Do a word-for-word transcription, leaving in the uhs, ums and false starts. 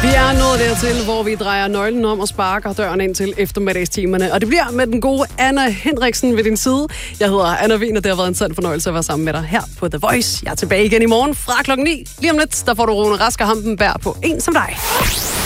Vi er nået dertil, hvor vi drejer nøglen om og sparker døren ind til eftermiddagstimerne. Og det bliver med den gode Anna Hendriksen ved din side. Jeg hedder Anna Wien, og det har været en sand fornøjelse at være sammen med dig her på The Voice. Jeg er tilbage igen i morgen fra klokken ni. Lige om lidt, der får du Rune Rask og Hampenberg på En som dig.